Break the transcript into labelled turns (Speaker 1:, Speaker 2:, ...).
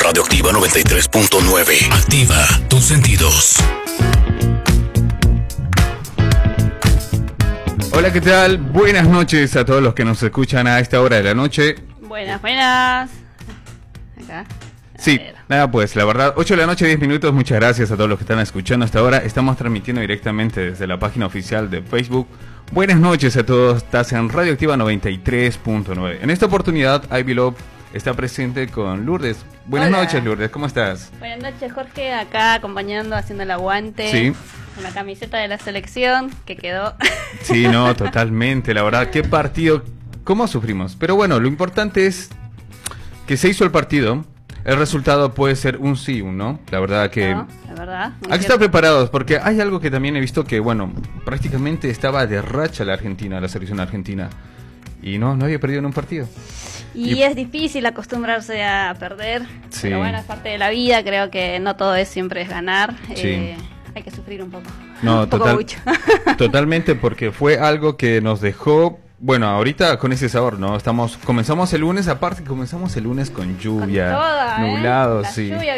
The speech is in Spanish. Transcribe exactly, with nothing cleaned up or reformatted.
Speaker 1: Radioactiva noventa y tres punto nueve. Activa tus sentidos.
Speaker 2: Hola, ¿qué tal? Buenas noches a todos los que nos escuchan a esta hora de la noche.
Speaker 3: Buenas, buenas. Acá.
Speaker 2: Sí, nada pues, la verdad, ocho de la noche, diez minutos, muchas gracias a todos los que están escuchando hasta ahora. Estamos transmitiendo directamente desde la página oficial de Facebook. Buenas noches a todos, estás en Radioactiva noventa y tres punto nueve. En esta oportunidad, Ivy Love está presente con Lourdes. Buenas
Speaker 3: Hola.
Speaker 2: noches, Lourdes, ¿cómo estás?
Speaker 3: Buenas noches, Jorge, acá acompañando, haciendo el aguante.
Speaker 2: Sí.
Speaker 3: Con la camiseta de la selección que quedó.
Speaker 2: Sí, no, totalmente, la verdad, qué partido, cómo sufrimos. Pero bueno, lo importante es que se hizo el partido. El resultado puede ser un sí, un no. La verdad que...
Speaker 3: No, la verdad. muy
Speaker 2: Hay que
Speaker 3: cierto.
Speaker 2: estar preparados porque hay algo que también he visto que, bueno, prácticamente estaba de racha la Argentina, la selección argentina. Y no, no había perdido en un partido.
Speaker 3: Y,
Speaker 2: Y-
Speaker 3: es difícil acostumbrarse a perder.
Speaker 2: Sí.
Speaker 3: Pero bueno, es parte de la vida. Creo que no todo es siempre es ganar.
Speaker 2: Sí.
Speaker 3: Eh, hay que sufrir un poco.
Speaker 2: No,
Speaker 3: un poco
Speaker 2: total-
Speaker 3: mucho.
Speaker 2: Totalmente, porque fue algo que nos dejó, bueno, ahorita con ese sabor, ¿no? Estamos, comenzamos el lunes, aparte comenzamos el lunes con lluvia,
Speaker 3: Con toda, ¿eh?
Speaker 2: nublado,
Speaker 3: La
Speaker 2: sí.
Speaker 3: lluvia